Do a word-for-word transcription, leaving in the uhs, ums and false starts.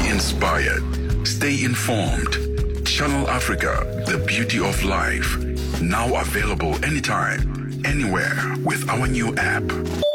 inspired. Stay informed. Channel Africa, the beauty of life. Now available anytime, anywhere with our new app.